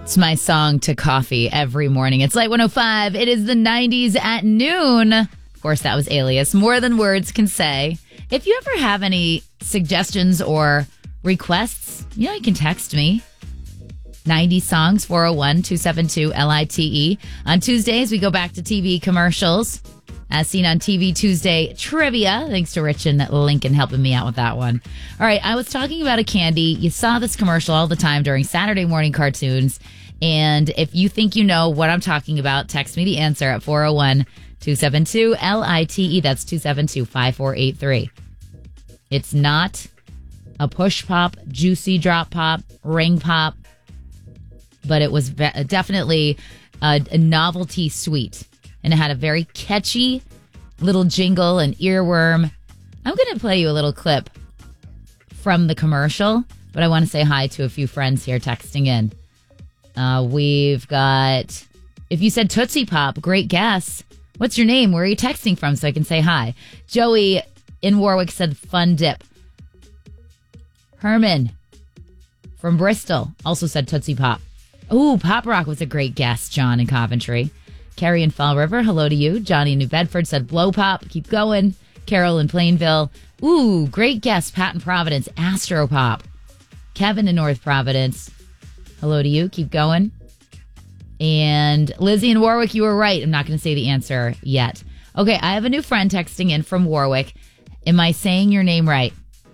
It's my song to coffee every morning. It's Light 105. It is the 90s at noon. Of course, that was Alias. More than words can say. If you ever have any suggestions or requests, you can text me. 90 songs, 401-272-LITE. On Tuesdays, we go back to TV commercials. As seen on TV Tuesday Trivia. Thanks to Rich and Lincoln helping me out with that one. All right, I was talking about a candy. You saw this commercial all the time during Saturday morning cartoons. And if you think you know what I'm talking about, text me the answer at 401-272-LITE. That's 272-5483. It's not a push pop, juicy drop pop, ring pop, but it was definitely a novelty sweet. And it had a very catchy little jingle and earworm. I'm going to play you a little clip from the commercial, but I want to say hi to a few friends here texting in. We've got, if you said Tootsie Pop, great guess. What's your name? Where are you texting from so I can say hi? Joey in Warwick said Fun Dip. Herman from Bristol also said Tootsie Pop. Ooh, Pop Rock was a great guess, John in Coventry. Carrie in Fall River, hello to you. Johnny in New Bedford said Blow Pop. Keep going. Carol in Plainville. Ooh, great guess. Pat in Providence. Astro Pop. Kevin in North Providence. Hello to you. Keep going. And Lizzie in Warwick, you were right. I'm not going to say the answer yet. Okay, I have a new friend texting in from Warwick. Am I saying your name right?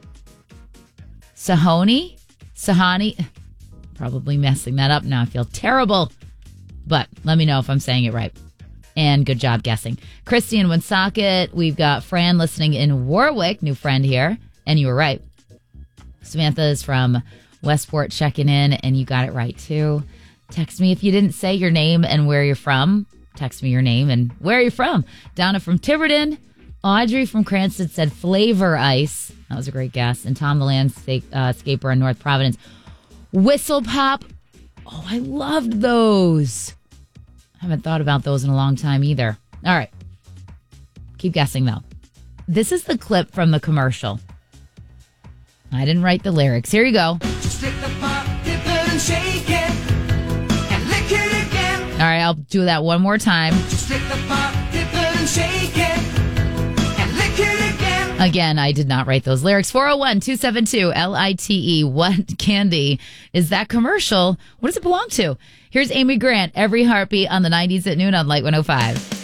Sahoni? Sahani? Probably messing that up now. I feel terrible. But let me know if I'm saying it right. And good job guessing. Christy in Woonsocket. We've got Fran listening in Warwick. New friend here. And you were right. Samantha is from Westport checking in. And you got it right, too. Text me if you didn't say your name and where you're from. Text me your name and where you're from. Donna from Tiverton. Audrey from Cranston said Flavor Ice. That was a great guess. And Tom the Landscaper in North Providence. Whistle Pop. Oh, I loved those. I haven't thought about those in a long time either. All right. Keep guessing, though. This is the clip from the commercial. I didn't write the lyrics. Here you go. Just lick the pop, dip it and shake it, and lick it again. All right, I'll do that one more time. Just lick the pop, dip it and shake it, and lick it again. Again, I did not write those lyrics. 401-272-LITE. What candy is that commercial? What does it belong to? Here's Amy Grant, Every Heartbeat on the 90s at noon on Light 105.